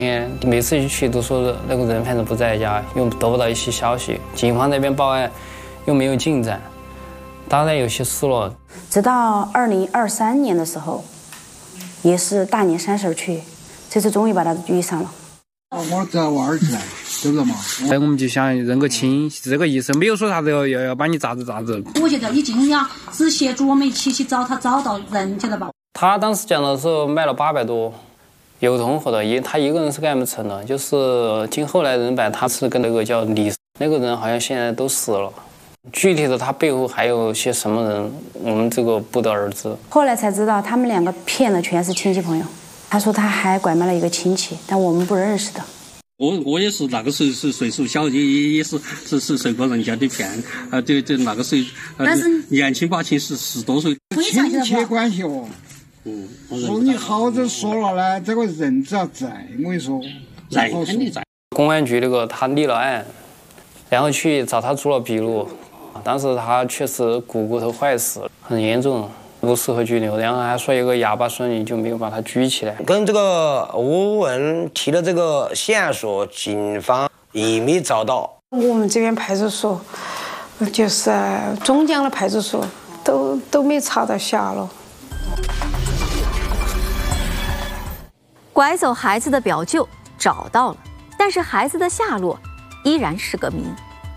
每次去都说那个人反正不在家，又得不到一些消息，警方那边报案又没有进展，当然有些失落。 直到2023年的时候，也是大年30去，这次终于把他遇上了。 我这娃儿子，对不对嘛？ 我们就想认个亲，是这个意思，没有说啥子要把你咋子。 我觉得已经要只协助我们一起去找他，找到人去了吧。 他当时讲的时候卖了800多，有同伙的，他一个人是干不成的，就是经后来人摆，他是跟那个叫李那个人好像现在都死了。具体的他背后还有些什么人，我们这个不得而知。 后来才知道，他们2个骗的全是亲戚朋友。他说他还拐卖了一个亲戚，但我们不认识的。 我也是那个时候是岁数小，也是受过人家的骗，对那个时候， 但是年轻把亲10多岁， 亲戚关系哦。说你好着说了呢，这个人只要在，我跟你说， 在肯定在。 公安局那个他立了案，然后去找他做了笔录，当时他确实骨头坏死，很严重。不适合拘留，然后还说一个哑巴孙女就没有把他拘起来。 跟这个吴文提的这个线索，警方也没找到。 我们这边派出所，就是中江的派出所，都没查到下落。 拐走孩子的表舅找到了，但是孩子的下落依然是个谜。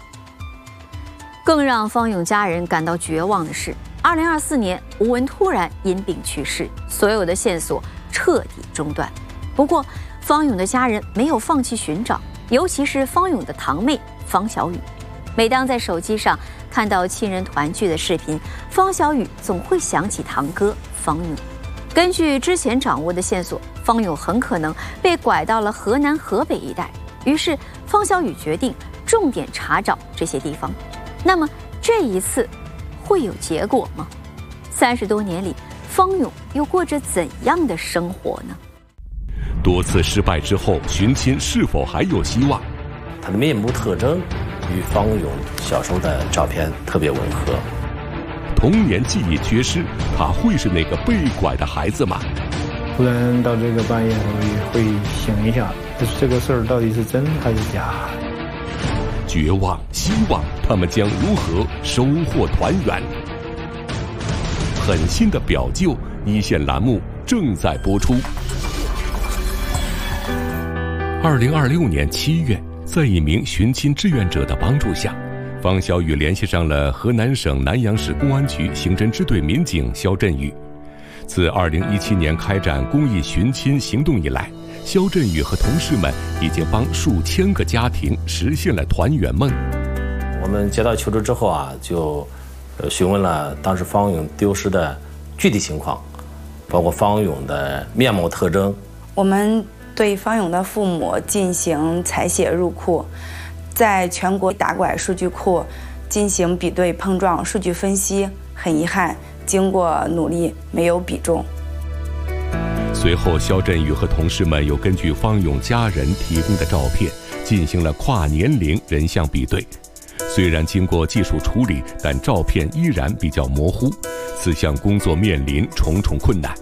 更让方勇家人感到绝望的是，2024年，吴文突然因病去世，所有的线索彻底中断。不过，方勇的家人没有放弃寻找，尤其是方勇的堂妹方小雨。每当在手机上看到亲人团聚的视频，方小雨总会想起堂哥方勇。根据之前掌握的线索，方勇很可能被拐到了河南、河北一带。于是，方小雨决定重点查找这些地方。那么，这一次会有结果吗？30多年里，方勇又过着怎样的生活呢？ 多次失败之后，寻亲是否还有希望？ 他的面部特征与方勇小时候的照片特别吻合。 童年记忆缺失，他会是那个被拐的孩子吗？ 突然到这个半夜也会醒一下，这个事儿到底是真还是假？ 绝望、希望，他们将如何收获团圆？狠心的表舅一线栏目正在播出。2026年7月，在一名寻亲志愿者的帮助下，方小雨联系上了河南省南阳市公安局刑侦支队民警肖振宇。自2017年开展公益寻亲行动以来，肖振宇和同事们已经帮数千个家庭实现了团圆梦。 我们接到求助之后啊，就询问了当时方勇丢失的具体情况，包括方勇的面貌特征。 我们对方勇的父母进行采写入库，在全国打拐数据库进行比对碰撞数据分析。很遗憾，经过努力没有比中。 随后，肖振宇和同事们又根据方勇家人提供的照片进行了跨年龄人像比对。虽然经过技术处理，但照片依然比较模糊，此项工作面临重重困难。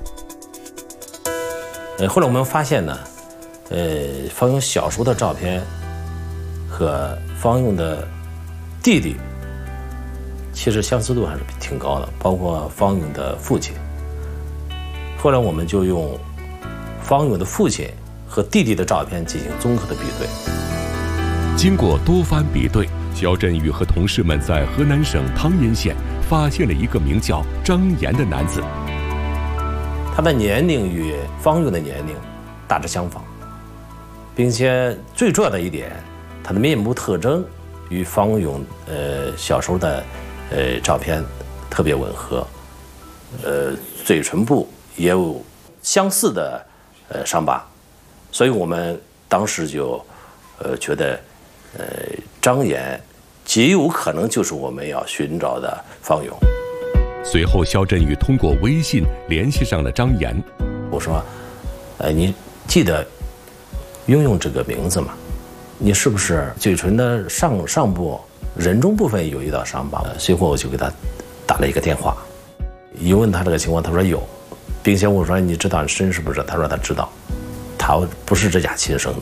后来我们发现呢，方勇小时候的照片和方勇的弟弟其实相似度还是挺高的，包括方勇的父亲。后来我们就用方勇的父亲和弟弟的照片进行综合的比对。 经过多番比对，肖振宇和同事们在河南省汤阴县发现了一个名叫张岩的男子。 他的年龄与方勇的年龄大致相仿，并且最重要的一点，他的面部特征与方勇小时候的照片特别吻合，嘴唇部也有相似的伤疤，所以我们当时就觉得张岩极有可能就是我们要寻找的方勇。 随后，肖振宇通过微信联系上了张岩。 我说：“你记得用这个名字吗？你是不是嘴唇的上部人中部分有一道伤疤？”随后我就给他打了一个电话，一问他这个情况，他说有，并且我说：“你知道你身是不是？”他说他知道，他他不是这家亲生的。